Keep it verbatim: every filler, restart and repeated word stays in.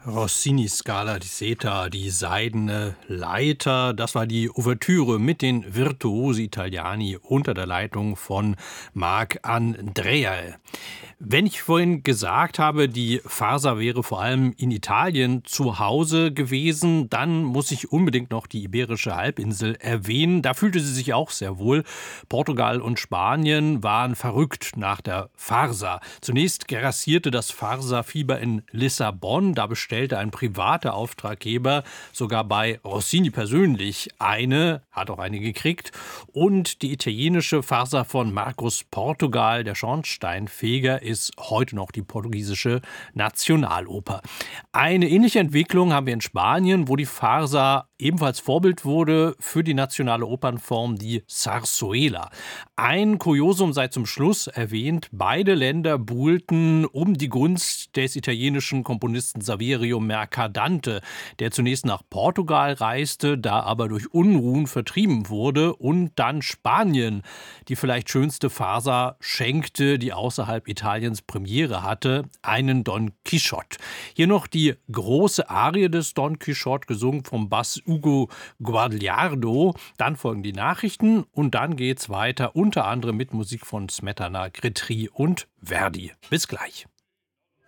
Rossini Scala di Seta, die Seidene Leiter, das war die Ouvertüre mit den Virtuosi Italiani unter der Leitung von Marc Andreae. Wenn ich vorhin gesagt habe, die Farsa wäre vor allem in Italien zu Hause gewesen, dann muss ich unbedingt noch die Iberische Halbinsel erwähnen. Da fühlte sie sich auch sehr wohl. Portugal und Spanien waren verrückt nach der Farsa. Zunächst grassierte das Farsa-Fieber in Lissabon. Da bestellte ein privater Auftraggeber sogar bei Rossini persönlich eine, hat auch eine gekriegt. Und die italienische Farsa von Marcos Portugal, der Schornsteinfeger, ist heute noch die portugiesische Nationaloper. Eine ähnliche Entwicklung haben wir in Spanien, wo die Farsa ebenfalls Vorbild wurde für die nationale Opernform, die Zarzuela. Ein Kuriosum sei zum Schluss erwähnt: Beide Länder buhlten um die Gunst des italienischen Komponisten Saverio Mercadante, der zunächst nach Portugal reiste, da aber durch Unruhen vertrieben wurde und dann Spanien die vielleicht schönste Farsa schenkte, die außerhalb Italiens Premiere hatte, einen Don Quixote. Hier noch die große Arie des Don Quixote, gesungen vom Bass Ugo Guardiardo. Dann folgen die Nachrichten und dann geht's weiter, unter anderem mit Musik von Smetana, Gretry und Verdi. Bis gleich.